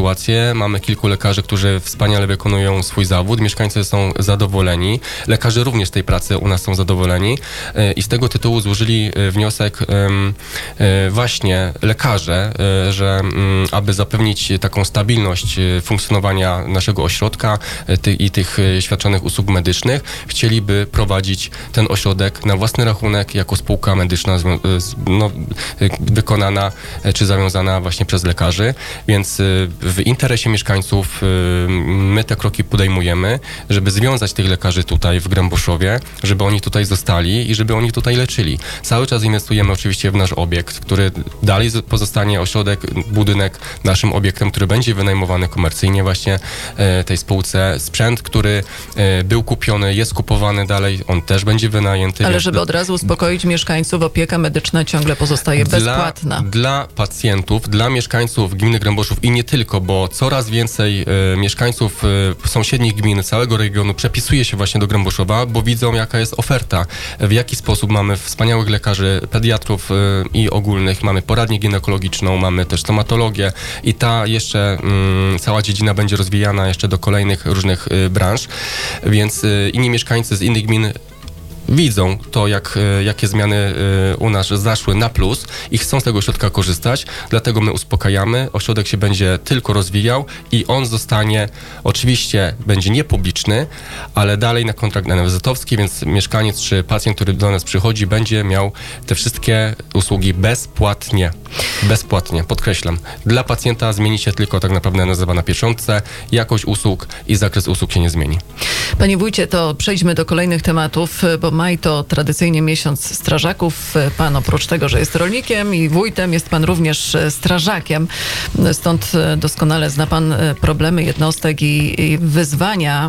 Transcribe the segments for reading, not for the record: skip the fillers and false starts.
sytuację. Mamy kilku lekarzy, którzy wspaniale wykonują swój zawód. Mieszkańcy są zadowoleni. Lekarze również z tej pracy u nas są zadowoleni. I z tego tytułu złożyli wniosek właśnie lekarze, że aby zapewnić taką stabilność funkcjonowania naszego ośrodka i tych świadczonych usług medycznych, chcieliby prowadzić ten ośrodek na własny rachunek jako spółka medyczna wykonana czy zawiązana właśnie przez lekarzy, więc w interesie mieszkańców my te kroki podejmujemy, żeby związać tych lekarzy tutaj w Grębuszowie, żeby oni tutaj zostali i żeby oni tutaj leczyli. Cały czas inwestujemy oczywiście w nasz obiekt, który dalej pozostanie budynek naszym obiektem, który będzie wynajmowany komercyjnie właśnie tej spółce. Sprzęt, który był kupiony, jest kupowany dalej, on też będzie wynajęty. Ale żeby od razu uspokoić mieszkańców, opieka medyczna ciągle pozostaje bezpłatna. Dla pacjentów, dla mieszkańców gminy Grębuszów i nie tylko, bo coraz więcej mieszkańców sąsiednich gmin całego regionu przepisuje się właśnie do Grębuszowa, bo widzą, jaka jest oferta, w jaki sposób mamy wspaniałych lekarzy, pediatrów i ogólnych, mamy poradnię ginekologiczną, mamy też stomatologię i ta jeszcze cała dziedzina będzie rozwijana jeszcze do kolejnych różnych branż, więc inni mieszkańcy z innych gmin widzą to, jakie zmiany u nas zaszły na plus i chcą z tego ośrodka korzystać, dlatego my uspokajamy, ośrodek się będzie tylko rozwijał i on zostanie, oczywiście będzie niepubliczny, ale dalej na kontrakt NFZ-owski, więc mieszkaniec czy pacjent, który do nas przychodzi, będzie miał te wszystkie usługi bezpłatnie. Bezpłatnie, podkreślam. Dla pacjenta zmieni się tylko tak naprawdę nazywa na pieczątce, jakość usług i zakres usług się nie zmieni. Panie wójcie, to przejdźmy do kolejnych tematów, bo maj to tradycyjnie miesiąc strażaków. Pan oprócz tego, że jest rolnikiem i wójtem, jest pan również strażakiem. Stąd doskonale zna pan problemy jednostek i wyzwania.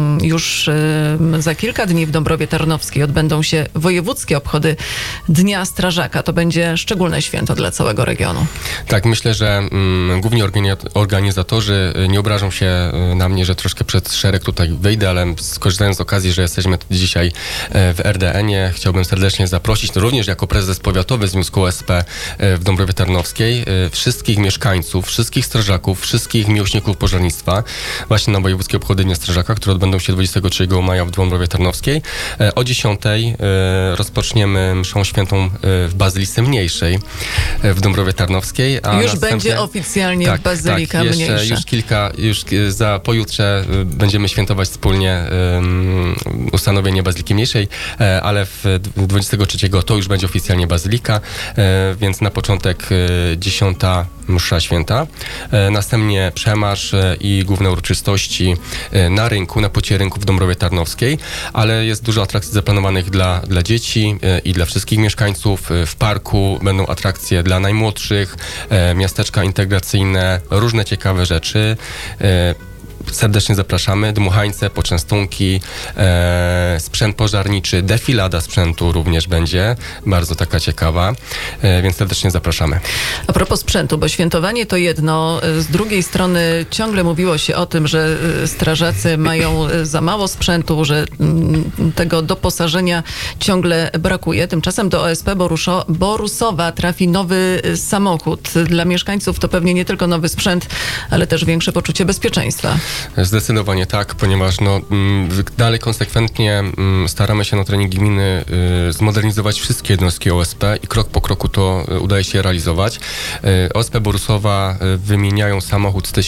Już za kilka dni w Dąbrowie Tarnowskiej odbędą się wojewódzkie obchody Dnia Strażaka. To będzie szczególne święto dla całego regionu. Tak, myślę, że głównie organizatorzy nie obrażą się na mnie, że troszkę przed szereg tutaj wyjdę, ale skorzystając z okazji, że jesteśmy dzisiaj w RDN-ie, chciałbym serdecznie zaprosić, również jako prezes powiatowy Związku OSP w Dąbrowie Tarnowskiej, wszystkich mieszkańców, wszystkich strażaków, wszystkich miłośników pożarnictwa właśnie na wojewódzkie obchody Dnia Strażaka, które odbędą się 23 maja w Dąbrowie Tarnowskiej. O 10 rozpoczniemy mszą świętą w Bazylice Mniejszej w Dąbrowie Tarnowskiej. A już będzie oficjalnie Bazylika Mniejsza. Pojutrze będziemy świętować wspólnie ustanowienie Bazyliki Mniejszej, ale 23 to już będzie oficjalnie Bazylika, więc na początek 10 msza święta, następnie przemarsz i główne uroczystości na rynku, na płycie rynku w Dąbrowie Tarnowskiej, ale jest dużo atrakcji zaplanowanych dla dzieci i dla wszystkich mieszkańców. W parku będą atrakcje dla najmłodszych, miasteczka integracyjne, różne ciekawe rzeczy. Serdecznie zapraszamy. Dmuchańce, poczęstunki, sprzęt pożarniczy, defilada sprzętu również będzie, bardzo taka ciekawa, więc serdecznie zapraszamy. A propos sprzętu, bo świętowanie to jedno, z drugiej strony ciągle mówiło się o tym, że strażacy mają za mało sprzętu, że tego doposażenia ciągle brakuje. Tymczasem do OSP Borusowa trafi nowy samochód. Dla mieszkańców to pewnie nie tylko nowy sprzęt, ale też większe poczucie bezpieczeństwa. Zdecydowanie tak, ponieważ dalej konsekwentnie staramy się na terenie gminy zmodernizować wszystkie jednostki OSP i krok po kroku to udaje się realizować. OSP Borusowa wymieniają samochód z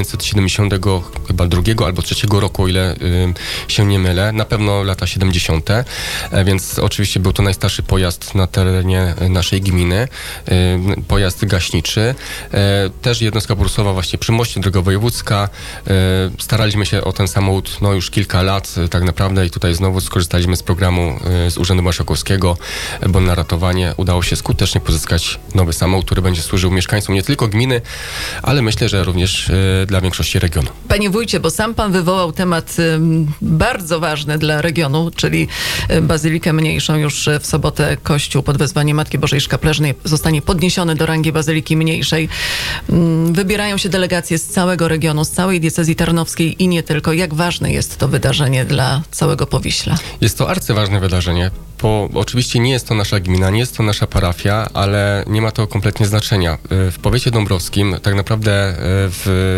1972 chyba drugiego albo trzeciego roku, o ile się nie mylę, na pewno lata 70. Więc oczywiście był to najstarszy pojazd na terenie naszej gminy, pojazd gaśniczy. Też jednostka Borusowa właśnie przy moście, droga wojewódzka. Staraliśmy się o ten samochód już kilka lat tak naprawdę i tutaj znowu skorzystaliśmy z programu z Urzędu Marszałkowskiego Bon na ratowanie. Udało się skutecznie pozyskać nowy samochód, który będzie służył mieszkańcom nie tylko gminy, ale myślę, że również dla większości regionu. Panie wójcie, bo sam pan wywołał temat bardzo ważny dla regionu, czyli Bazylikę Mniejszą. Już w sobotę Kościół pod wezwaniem Matki Bożej Szkapleżnej zostanie podniesiony do rangi Bazyliki Mniejszej. Wybierają się delegacje z całego regionu, z całej diecezji tarnowskiej i nie tylko. Jak ważne jest to wydarzenie dla całego Powiśla? Jest to arcyważne wydarzenie, bo oczywiście nie jest to nasza gmina, nie jest to nasza parafia, ale nie ma to kompletnie znaczenia. W powiecie dąbrowskim tak naprawdę w